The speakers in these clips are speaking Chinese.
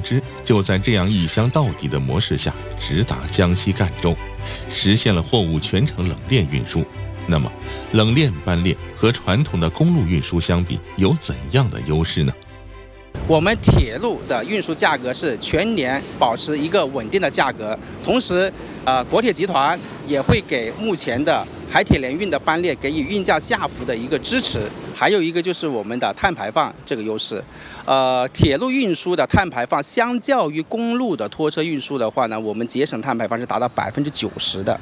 支就在这样一箱到底的模式下直达江西赣州，实现了货物全程冷链运输。那么，冷链班列和传统的公路运输相比，有怎样的优势呢？ 我们铁路的运输价格是全年保持一个稳定的价格，同时，国铁集团也会给目前的海铁联运的班列给予运价下浮的一个支持。还有一个就是我们的碳排放这个优势，铁路运输的碳排放相较于公路的拖车运输的话呢，我们节省碳排放是达到90%的。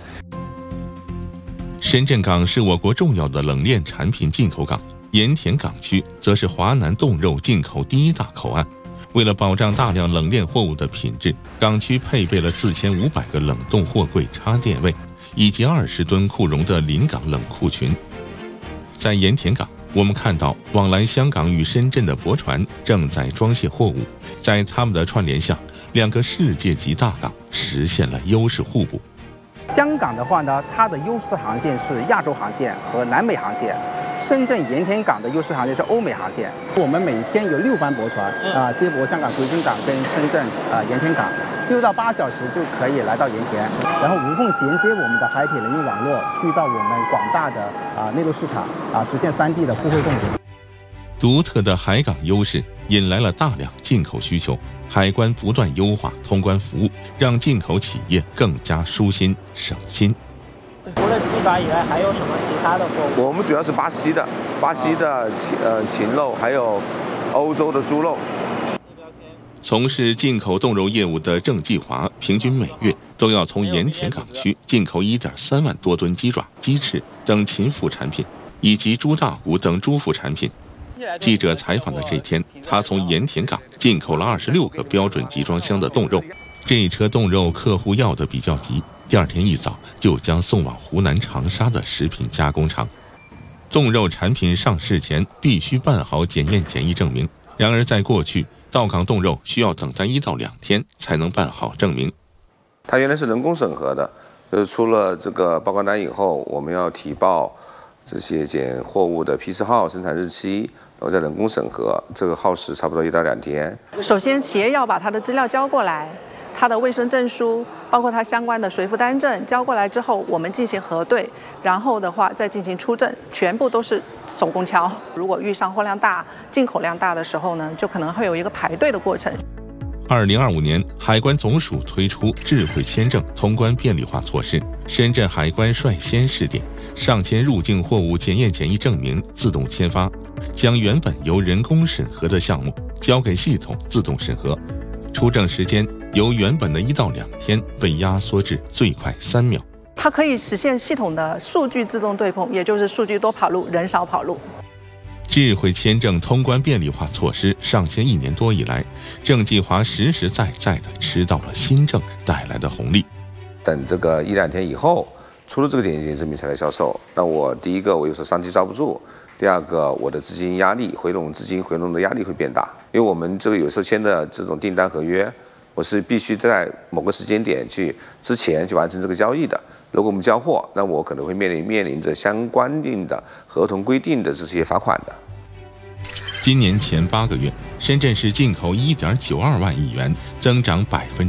深圳港是我国重要的冷链产品进口港，盐田港区则是华南冻肉进口第一大口岸。为了保障大量冷链货物的品质，港区配备了4500个冷冻货柜插电位，以及20吨库容的临港冷库群。在盐田港，我们看到往来香港与深圳的驳船正在装卸货物，在他们的串联下，两个世界级大港实现了优势互补。 香港的话呢，它的优势航线是亚洲航线和南美航线；深圳盐田港的优势航线是欧美航线。我们每天有6班驳船接驳香港葵涌港跟深圳盐田港，6到8小时就可以来到盐田，然后无缝衔接我们的海铁联运网络，去到我们广大的内陆市场实现3地的互惠共赢。 独特的海港优势引来了大量进口需求，海关不断优化通关服务，让进口企业更加舒心省心。 除了鸡爪以外，还有什么其他的货物？ 我们主要是巴西的禽肉，还有欧洲的猪肉。 从事进口冻肉业务的郑继华，平均每月都要从盐田港区进口1.3万多吨鸡爪、鸡翅等禽副产品，以及猪大骨等猪副产品。记者采访的这天，他从盐田港进口了26个标准集装箱的冻肉。这一车冻肉客户要的比较急，第2天一早就将送往湖南长沙的食品加工厂。冻肉产品上市前必须办好检验检疫证明，然而在过去，到港冻肉需要等待1到2天才能办好证明。 它原来是人工审核的，就是出了这个报告单以后，我们要提报这些检货物的批次号、生产日期，然后再人工审核，这个耗时差不多1到2天。 首先，企业要把它的资料交过来，它的卫生证书，包括它相关的随附单证交过来之后，我们进行核对，然后的话再进行出证，全部都是手工敲。如果遇上货量大、进口量大的时候呢，就可能会有一个排队的过程。 2025年，海关总署推出智慧签证通关便利化措施，深圳海关率先试点，上千入境货物检验检疫证明自动签发，将原本由人工审核的项目交给系统自动审核，出证时间由原本的1到2天被压缩至最快3秒。 它可以实现系统的数据自动对碰，也就是数据多跑路，人少跑路。 智慧签证通关便利化措施上线1年多以来，郑继华实实在在地吃到了新政带来的红利。 等这个1、2天以后，出了这个检验证明才来销售。那我第一个，我有时候商机抓不住；第二个，我的资金压力资金回笼的压力会变大，因为我们这个有时候签的这种订单合约，我是必须在某个时间点之前去完成这个交易的。如果我们交货，那我可能会面临着相关定的合同规定的这些罚款的。 今年前8个月，深圳市进口1.92万亿元，增长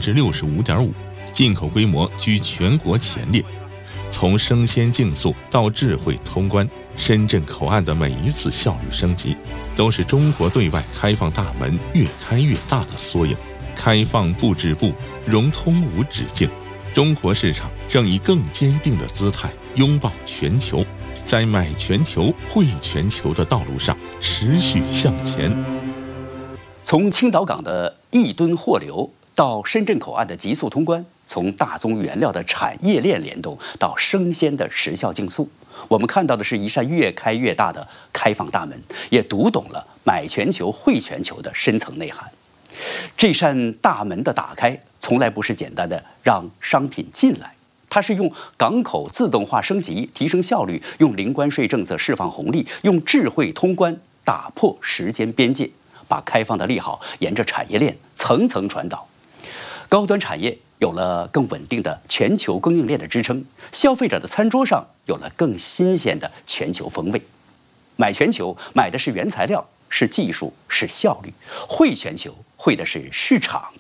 65.5%，进口规模居全国前列。从生鲜竞速到智慧通关，深圳口岸的每一次效率升级，都是中国对外开放大门越开越大的缩影。开放不止步，融通无止境。中国市场正以更坚定的姿态拥抱全球，在买全球、惠全球的道路上持续向前。 从青岛港的1吨货流到深圳口岸的急速通关，从大宗原料的产业链联动到生鲜的时效竞速，我们看到的是一扇越开越大的开放大门，也读懂了买全球、惠全球的深层内涵。这扇大门的打开，从来不是简单的让商品进来，它是用港口自动化升级提升效率，用零关税政策释放红利，用智慧通关打破时间边界，把开放的利好沿着产业链层层传导。高端产业有了更稳定的全球供应链的支撑，消费者的餐桌上有了更新鲜的全球风味。买全球买的是原材料，是技术，是效率；惠全球惠的是市场，